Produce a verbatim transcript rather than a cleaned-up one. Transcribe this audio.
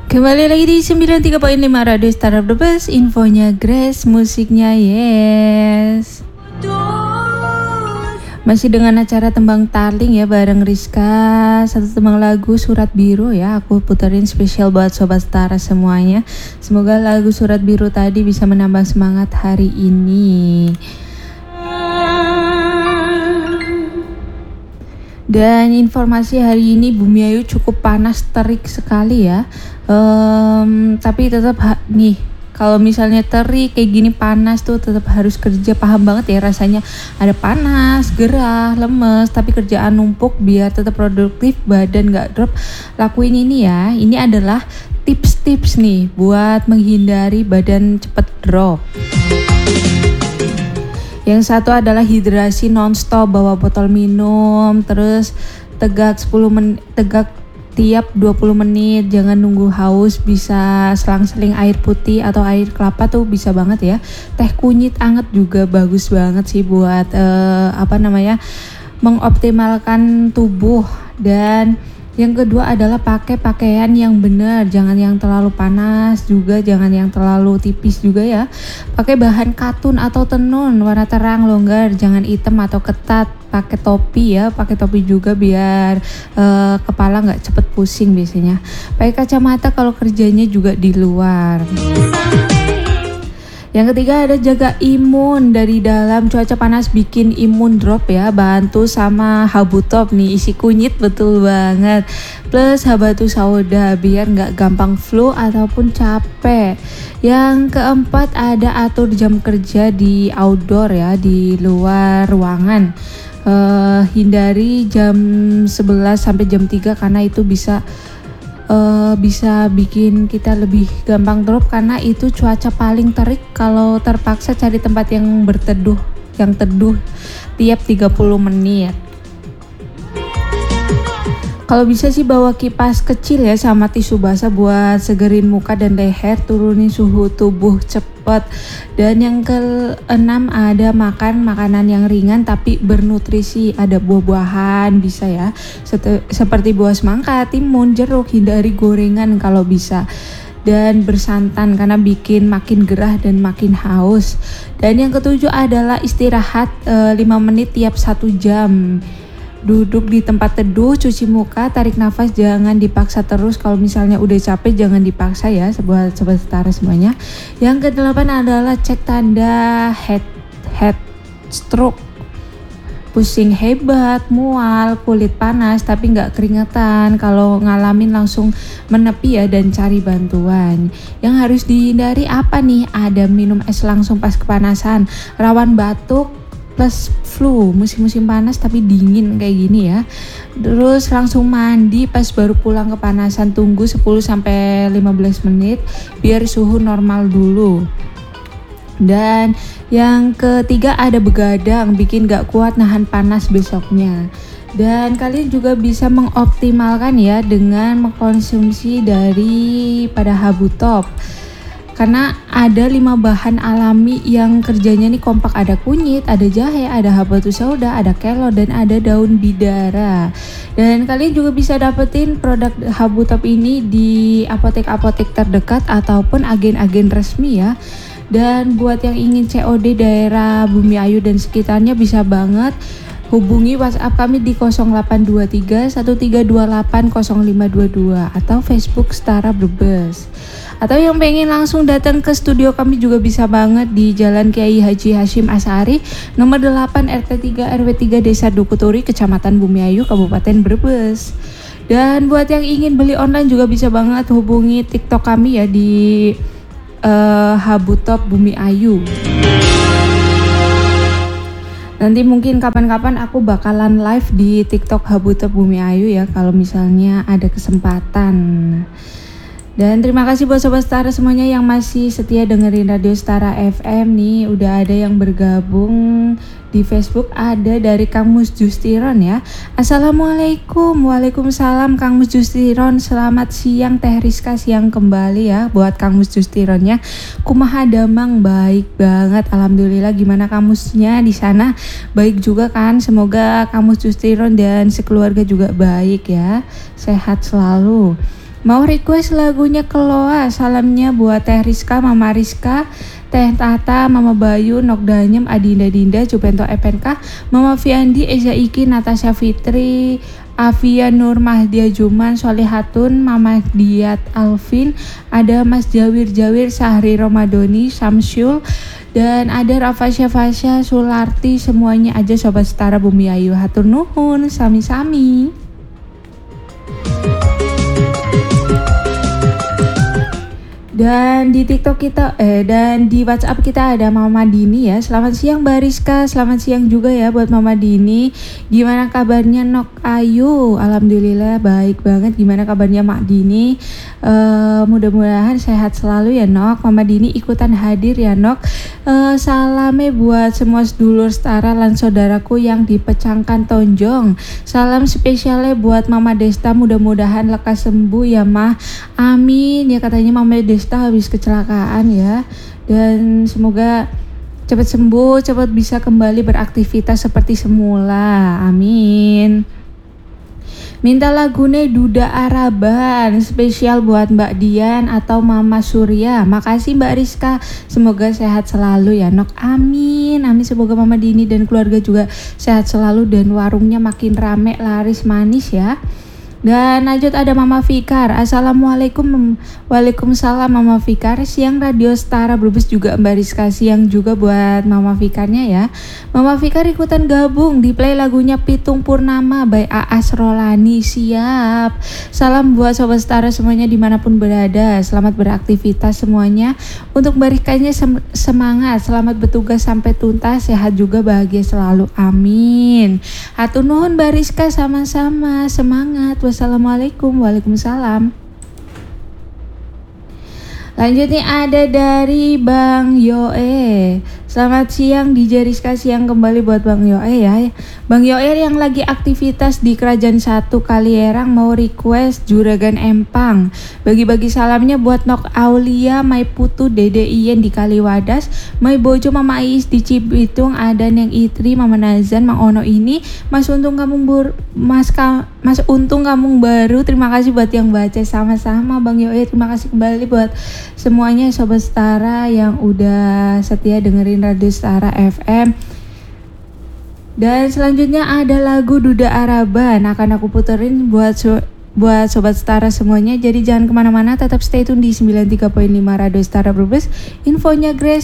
Kembali lagi di sembilan puluh tiga koma lima Radio Startup The Best. Infonya Grace, musiknya Yes. Masih dengan acara Tembang Tarling ya bareng Rizka. Satu tembang lagu Surat Biru ya. Aku puterin spesial buat Sobat Setara semuanya. Semoga lagu Surat Biru tadi bisa menambah semangat hari ini. Dan informasi hari ini Bumi Ayu cukup panas terik sekali ya. Um, tapi tetap ha- nih kalau misalnya terik kayak gini panas tuh tetap harus kerja, paham banget ya rasanya ada panas, gerah, lemes, tapi kerjaan numpuk biar tetap produktif, badan gak drop. Lakuin ini ya. Ini adalah tips-tips nih buat menghindari badan cepet drop. Yang satu adalah hidrasi nonstop, bawa botol minum, terus tegak sepuluh menit, tegak tiap dua puluh menit, jangan nunggu haus, bisa selang-seling air putih atau air kelapa tuh bisa banget ya. Teh kunyit anget juga bagus banget sih buat uh, apa namanya mengoptimalkan tubuh. Dan yang kedua adalah pakai pakaian yang benar, jangan yang terlalu panas juga, jangan yang terlalu tipis juga ya. Pakai bahan katun atau tenun, warna terang, longgar, jangan hitam atau ketat. Pakai topi ya, pakai topi juga biar uh, kepala nggak cepet pusing biasanya. Pakai kacamata kalau kerjanya juga di luar. Yang ketiga ada jaga imun dari dalam, cuaca panas bikin imun drop ya. Bantu sama Habu Top nih, isi kunyit betul banget. Plus Habatus Sauda biar nggak gampang flu ataupun capek. Yang keempat ada atur jam kerja di outdoor ya, di luar ruangan. Uh, hindari jam sebelas sampai jam tiga karena itu bisa Uh, bisa bikin kita lebih gampang drop karena itu cuaca paling terik. Kalau terpaksa cari tempat yang berteduh, yang teduh tiap tiga puluh menit. Kalau bisa sih bawa kipas kecil ya sama tisu basah buat segerin muka dan leher, turunin suhu tubuh cepat. Dan yang keenam ada makan makanan yang ringan tapi bernutrisi, ada buah-buahan bisa ya, Set- seperti buah semangka, timun, jeruk, hindari gorengan kalau bisa. Dan bersantan karena bikin makin gerah dan makin haus. Dan yang ketujuh adalah istirahat e, lima menit tiap satu jam. Duduk di tempat teduh, cuci muka, tarik nafas, jangan dipaksa terus. Kalau misalnya udah capek jangan dipaksa ya, sebuah sobat setara semuanya. Yang kedelapan adalah cek tanda head head stroke. Pusing hebat, mual, kulit panas tapi nggak keringetan. Kalau ngalamin langsung menepi ya dan cari bantuan. Yang harus dihindari apa nih? Ada minum es langsung pas kepanasan, rawan batuk plus flu, musim-musim panas tapi dingin kayak gini ya. Terus langsung mandi pas baru pulang kepanasan, tunggu sepuluh sampai lima belas menit biar suhu normal dulu. Dan yang ketiga ada begadang, bikin gak kuat nahan panas besoknya. Dan kalian juga bisa mengoptimalkan ya dengan mengkonsumsi daripada Habu Top. Karena ada lima bahan alami yang kerjanya nih kompak, ada kunyit, ada jahe, ada habatus sauda, ada kelor, dan ada daun bidara. Dan kalian juga bisa dapetin produk Habu Top ini di apotek-apotek terdekat ataupun agen-agen resmi ya. Dan buat yang ingin C O D daerah Bumi Ayu dan sekitarnya bisa banget hubungi WhatsApp kami di nol delapan dua tiga satu tiga dua delapan nol lima dua dua atau Facebook Startup The Best. Atau yang pengen langsung datang ke studio kami juga bisa banget di Jalan Kiai Haji Hashim Asari nomor delapan R T tiga R W tiga Desa Dukuturi, Kecamatan Bumi Ayu, Kabupaten Brebes. Dan buat yang ingin beli online juga bisa banget hubungi TikTok kami ya di uh, Habu Top Bumi Ayu. Nanti mungkin kapan-kapan aku bakalan live di TikTok Habu Top Bumi Ayu ya kalau misalnya ada kesempatan. Dan terima kasih buat Sobat Setara semuanya yang masih setia dengerin Radio Setara F M nih. Udah ada yang bergabung di Facebook, ada dari Kang Mus Justiron ya. Assalamualaikum. Waalaikumsalam Kang Mus Justiron. Selamat siang Teh Rizka, siang kembali ya buat Kang Mus Justironnya. Kumaha damang, baik banget alhamdulillah. Gimana Kang Musnya di sana? Baik juga kan? Semoga Kang Mus Justiron dan sekeluarga juga baik ya. Sehat selalu. Mau request lagunya Keloa, salamnya buat Teh Rizka, Mama Rizka, Teh Tata, Mama Bayu, Nok Danyem, Adinda Dinda, Jupento F N K, Mama Fiandi, Eza Iki, Natasha Fitri, Afia Nur Mahdia Juman, Solihatun, Mama Diat Alvin, ada Mas Jawir Jawir, Sahri Romadoni, Samsyul, dan ada Rafasya Fasya, Sularti, semuanya aja Sobat Setara Bumi Ayu. Hatur nuhun, sami-sami. Dan di TikTok kita, eh dan di WhatsApp kita ada Mama Dini ya. Selamat siang Mbak Rizka, selamat siang juga ya buat Mama Dini. Gimana kabarnya Nok Ayu? Alhamdulillah baik banget. Gimana kabarnya Mak Dini? Uh, mudah-mudahan sehat selalu ya Nok. Mama Dini ikutan hadir ya Nok. Uh, salame buat semua sedulur setara lan saudaraku yang dipecangkan tonjong. Salam spesialnya buat Mama Desta, mudah-mudahan lekas sembuh ya Mah. Amin ya, katanya Mama Desta habis kecelakaan ya, dan semoga cepat sembuh, cepat bisa kembali beraktivitas seperti semula, amin. Minta lagune Duda Araban spesial buat Mbak Dian atau Mama Surya. Makasih Mbak Rizka, semoga sehat selalu ya Nok, amin amin. Semoga Mama Dini dan keluarga juga sehat selalu dan warungnya makin rame laris manis ya. Dan lanjut ada Mama Fikar. Assalamualaikum. Waalaikumsalam Mama Fikar. Siang Radio Setara Brebes juga Mbak Rizka, siang juga buat Mama Fikarnya ya. Mama Fikar ikutan gabung di play lagunya Pitung Purnama by Aas Rolani. Siap. Salam buat Sobat Setara semuanya dimanapun berada. Selamat beraktivitas semuanya. Untuk Mbak Rizkanya sem- semangat, selamat bertugas sampai tuntas, sehat juga, bahagia selalu, amin. Hatur nuhun Mbak Rizka, sama-sama, semangat. Wassalamualaikum. Waalaikumsalam. Lanjutnya ada dari Bang Yoe. Selamat siang D J Rizka, siang kembali buat Bang Yoe ya. Bang Yoe yang lagi aktivitas di Kerajaan Satu Kalierang mau request Juragan Empang. Bagi-bagi salamnya buat Nok Aulia, Mai Putu, Dede Iyen di Kaliwadas, Mai Bojo, Mama Ais di Cibitung, ada Neng Itri, Mama Nazan, Mang Ono ini, Mas Untung Kampung Bur, Mas Ka, Mas Untung Kampung Baru. Terima kasih buat yang baca, sama-sama Bang Yoe. Terima kasih kembali buat semuanya Sobat Setara yang udah setia dengerin Radio Setara F M. Dan selanjutnya ada lagu Duda Araban akan aku puterin buat so- buat Sobat Setara semuanya. Jadi jangan kemana-mana, tetap stay tune di sembilan puluh tiga koma lima Radio Setara Brebes. Infonya Grace.